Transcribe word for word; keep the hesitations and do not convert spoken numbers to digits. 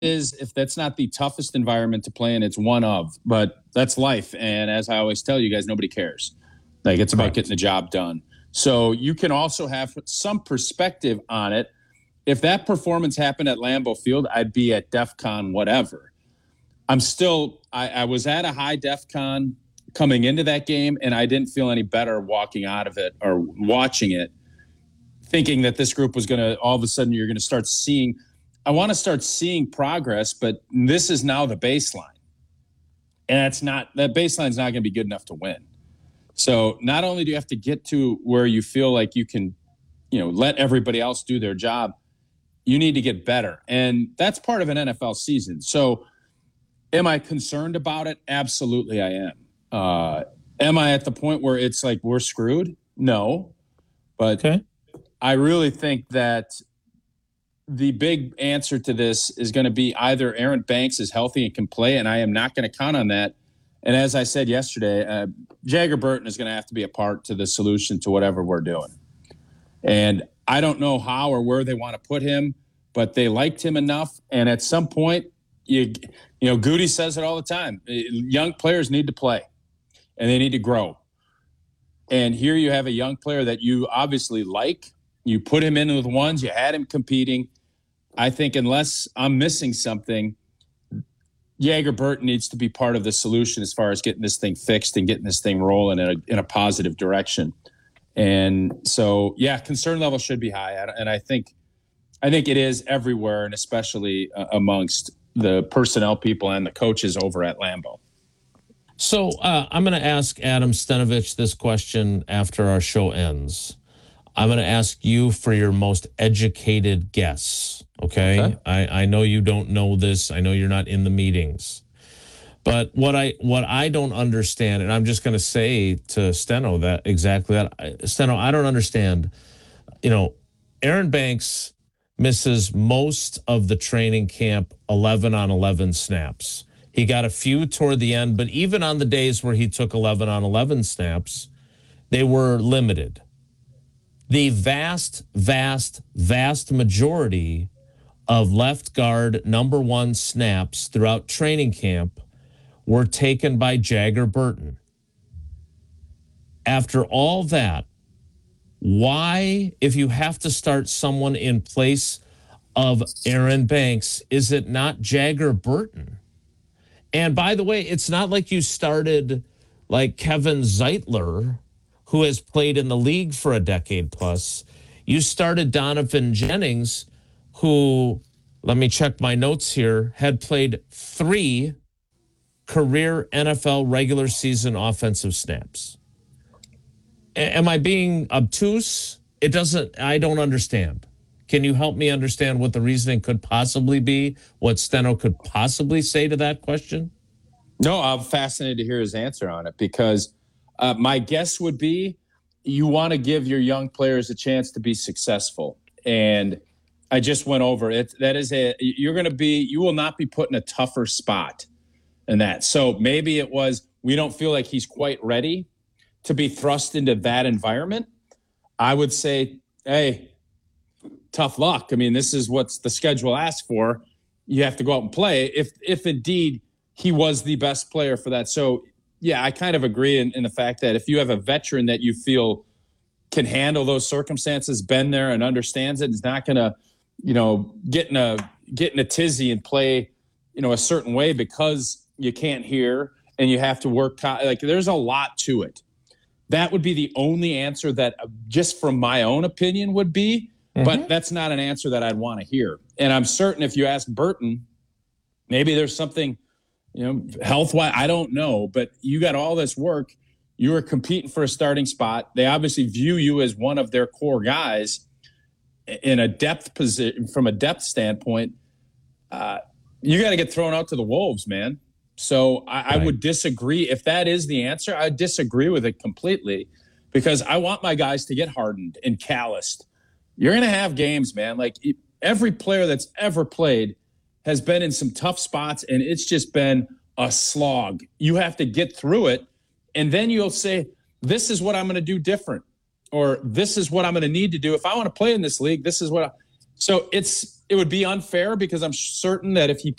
is, if that's not the toughest environment to play in, it's one of. But that's life. And as I always tell you guys, nobody cares. Like, it's about getting the job done. So you can also have some perspective on it. If that performance happened at Lambeau Field, I'd be at DEF CON whatever. I'm still I, I was at a high DEF CON coming into that game, and I didn't feel any better walking out of it or watching it, thinking that this group was going to, all of a sudden you're going to start seeing, I want to start seeing progress, but this is now the baseline. And that's not, that baseline's not going to be good enough to win. So not only do you have to get to where you feel like you can, you know, let everybody else do their job, you need to get better. And that's part of an N F L season. So am I concerned about it? Absolutely I am. Uh, am I at the point where it's like we're screwed? No. But okay. I really think that the big answer to this is going to be either Aaron Banks is healthy and can play, and I am not going to count on that. And as I said yesterday, uh, Jagger Burton is going to have to be a part to the solution to whatever we're doing. And I don't know how or where they want to put him, but they liked him enough. And at some point, you you know, Goody says it all the time. Young players need to play, and they need to grow. And here you have a young player that you obviously like. You put him in with ones. You had him competing. I think unless I'm missing something, Jagger Burton needs to be part of the solution as far as getting this thing fixed and getting this thing rolling in a, in a positive direction. And so, yeah, concern level should be high. And I think I think it is everywhere, and especially uh, amongst the personnel people and the coaches over at Lambeau. So uh, I'm going to ask Adam Stenavich this question after our show ends. I'm going to ask you for your most educated guess, okay? okay. I, I know you don't know this. I know you're not in the meetings. But what I what I don't understand, and I'm just going to say to Steno that exactly that. Steno, I don't understand. You know, Aaron Banks misses most of the training camp eleven on eleven snaps. He got a few toward the end, but even on the days where he took eleven on eleven snaps, they were limited. The vast, vast, vast majority of left guard number one snaps throughout training camp were taken by Jagger Burton. After all that, why, if you have to start someone in place of Aaron Banks, is it not Jagger Burton? And by the way, it's not like you started like Kevin Zeitler, who has played in the league for a decade plus. You started Donovan Jennings, who, let me check my notes here, had played three career N F L regular season offensive snaps. A- am I being obtuse? It doesn't, I don't understand. Can you help me understand what the reasoning could possibly be? What Steno could possibly say to that question? No, I'm fascinated to hear his answer on it, because uh, my guess would be you want to give your young players a chance to be successful. And I just went over it. That is a, you're going to be, you will not be put in a tougher spot than that. So maybe it was, we don't feel like he's quite ready to be thrust into that environment. I would say, hey, tough luck. I mean, this is what the schedule asks for. You have to go out and play if, if indeed he was the best player for that. So yeah, I kind of agree in, in the fact that if you have a veteran that you feel can handle those circumstances, been there and understands it, is not going to, you know, get in a get in a tizzy and play, you know, a certain way because you can't hear and you have to work. Like, there's a lot to it. That would be the only answer that, just from my own opinion, would be. Mm-hmm. But that's not an answer that I'd want to hear. And I'm certain if you ask Burton, maybe there's something, you know, health-wise, I don't know, but you got all this work. You were competing for a starting spot. They obviously view you as one of their core guys in a depth position. From a depth standpoint, uh, you got to get thrown out to the wolves, man. So I, right. I would disagree. If that is the answer, I disagree with it completely, because I want my guys to get hardened and calloused. You're going to have games, man. Like, every player that's ever played has been in some tough spots, and it's just been a slog. You have to get through it, and then you'll say, this is what I'm going to do different, or this is what I'm going to need to do. If I want to play in this league, this is what I... So it's it would be unfair, because I'm certain that if he